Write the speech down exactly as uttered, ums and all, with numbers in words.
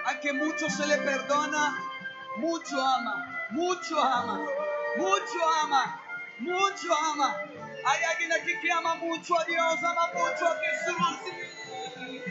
Al que mucho se le perdona, mucho ama, mucho ama, mucho ama, mucho ama. Hay alguien aquí que ama mucho a Dios, ama mucho a Jesús.